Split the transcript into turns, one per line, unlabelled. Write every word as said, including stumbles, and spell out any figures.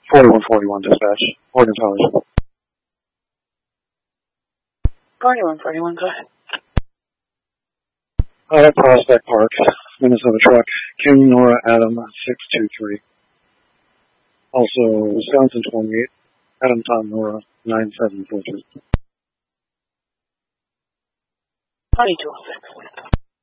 forty-one forty-one dispatch. Oregon Towers.
forty-one forty-one, go ahead.
Uh, Prospect Park, Minnesota truck. Kim Nora Adam six two three. Also, Wisconsin twenty-eight. Adam Tom Nora nine seven four two.
twenty-two oh six.